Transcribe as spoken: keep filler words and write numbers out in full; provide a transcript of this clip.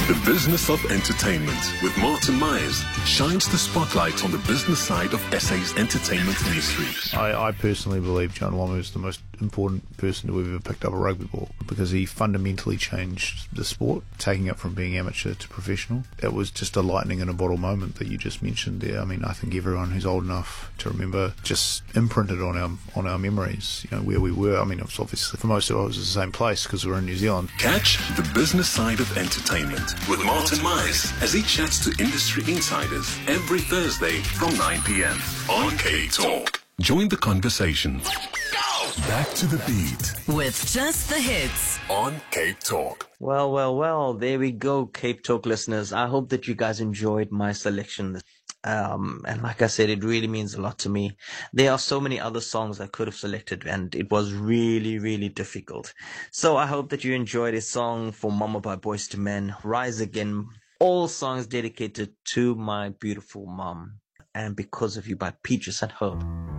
The Business of Entertainment with Martin Myers shines the spotlight on the business side of S A's entertainment industry. I, I personally believe John Wamu is the most important person to have ever picked up a rugby ball because he fundamentally changed the sport, taking it from being amateur to professional. It was just a lightning in a bottle moment that you just mentioned there. I mean, I think everyone who's old enough to remember just imprinted on our on our memories, you know, where we were. I mean, it was obviously for most of us it was the same place because we were in New Zealand. Catch the business side of entertainment with Martin Myers as he chats to industry insiders every Thursday from nine p.m. on K Talk. Join the conversation. Back to the beat with just the hits on Cape Talk. Well, well, well, there we go, Cape Talk listeners. I hope that you guys enjoyed my selection. Um, and like I said, it really means a lot to me. There are so many other songs I could have selected, and it was really, really difficult. So I hope that you enjoyed a song for Mama by Boyz two Men, Rise Again. All songs dedicated to my beautiful mom, and Because of You by Peaches and Herb.